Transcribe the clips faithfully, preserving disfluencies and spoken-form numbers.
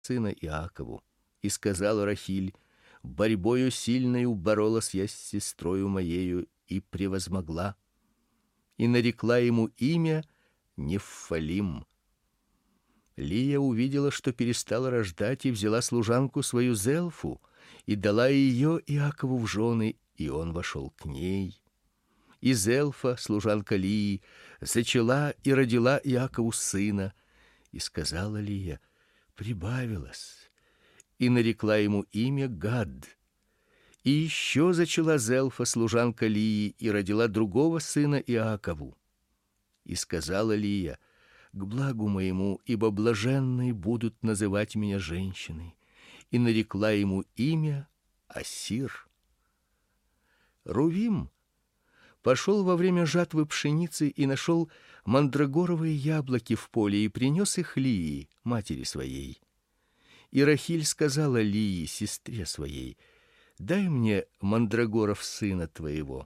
сына Иакову. И сказала Рахиль: борьбою сильною боролась я с сестрою моею и превозмогла, и нарекла ему имя Неффалим. Лия увидела, что перестала рождать, и взяла служанку свою Зелфу и дала ее Иакову в жены, и он вошел к ней. И Зелфа, служанка Лии, зачала и родила Иакову сына, и сказала Лия: прибавилось, и нарекла ему имя Гад. И еще зачала Зелфа, служанка Лии, и родила другого сына Иакову. И сказала Лия: к благу моему, ибо блаженной будут называть меня женщины, и нарекла ему имя Асир. Рувим пошел во время жатвы пшеницы и нашел мандрагоровые яблоки в поле и принес их Лии, матери своей. И Рахиль сказала Лии, сестре своей: дай мне мандрагоров сына твоего.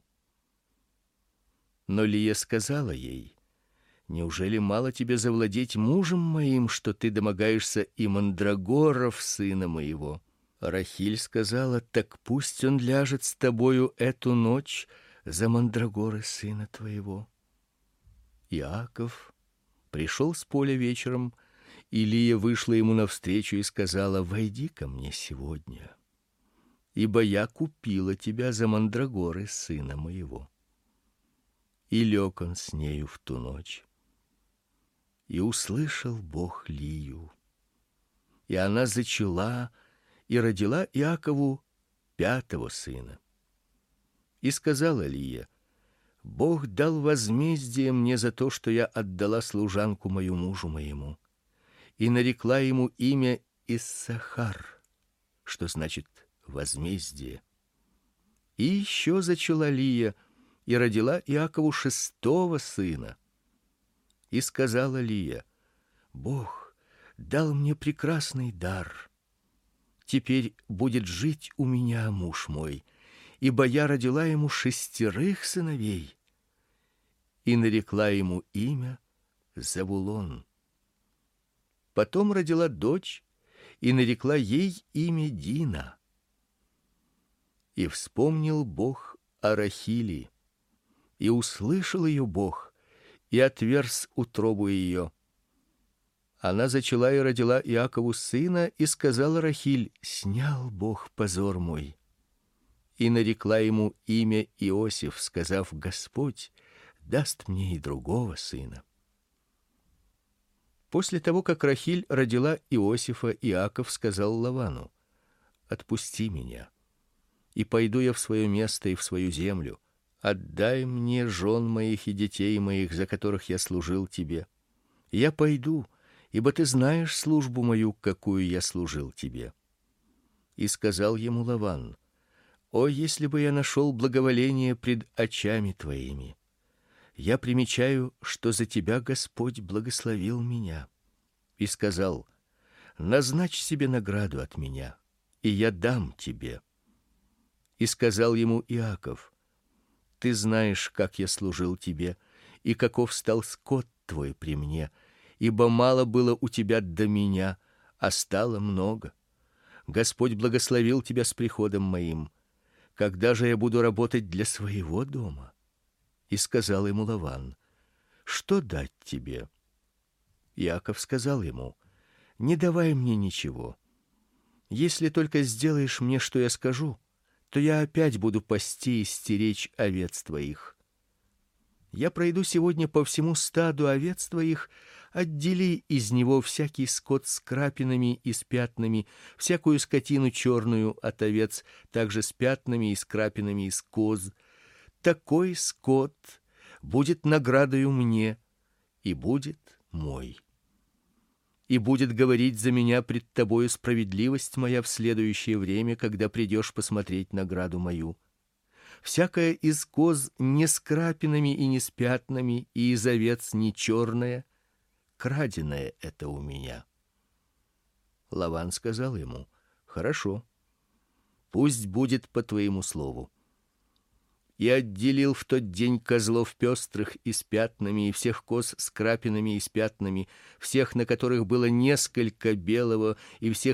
Но Лия сказала ей: неужели мало тебе завладеть мужем моим, что ты домогаешься и мандрагоров сына моего? Рахиль сказала: так пусть он ляжет с тобою эту ночь за мандрагоры сына твоего. Иаков пришел с поля вечером, и Лия вышла ему навстречу и сказала: войди ко мне сегодня, ибо я купила тебя за мандрагоры сына моего. И лег он с нею в ту ночь. И услышал Бог Лию, и она зачала и родила Иакову пятого сына. И сказала Лия: Бог дал возмездие мне за то, что я отдала служанку мою мужу моему, и нарекла ему имя Иссахар, что значит возмездие. И еще зачала Лия и родила Иакову шестого сына. И сказала Лия: Бог дал мне прекрасный дар. Теперь будет жить у меня муж мой, ибо я родила ему шестерых сыновей. И нарекла ему имя Завулон. Потом родила дочь и нарекла ей имя Дина. И вспомнил Бог о Рахили, и услышал ее Бог, и отверз утробу ее. Она зачала и родила Иакову сына, и сказала Рахиль: снял Бог позор мой. И нарекла ему имя Иосиф, сказав: Господь даст мне и другого сына. После того, как Рахиль родила Иосифа, Иаков сказал Лавану: отпусти меня, и пойду я в свое место и в свою землю. Отдай мне жен моих и детей моих, за которых я служил тебе. Я пойду, ибо ты знаешь службу мою, какую я служил тебе. И сказал ему Лаван: о, если бы я нашел благоволение пред очами твоими! Я примечаю, что за тебя Господь благословил меня. И сказал: назначь себе награду от меня, и я дам тебе. И сказал ему Иаков: ты знаешь, как я служил тебе, и каков стал скот твой при мне, ибо мало было у тебя до меня, а стало много. Господь благословил тебя с приходом моим. Когда же я буду работать для своего дома? И сказал ему Лаван: что дать тебе? Иаков сказал ему: не давай мне ничего. Если только сделаешь мне, что я скажу, то я опять буду пасти и стеречь овец твоих. Я пройду сегодня по всему стаду овец твоих, отдели из него всякий скот с крапинами и с пятнами, всякую скотину черную от овец, также с пятнами и с крапинами из коз. Такой скот будет наградою мне и будет мой. И будет говорить за меня пред тобою справедливость моя в следующее время, когда придешь посмотреть награду мою. Всякая из коз не с крапинами и не с пятнами, и из овец не черная, краденое это у меня. Лаван сказал ему: хорошо, пусть будет по твоему слову. и отделил в тот день козлов пестрых и с пятнами, и всех коз с крапинами и с пятнами, всех, на которых было несколько белого, и всех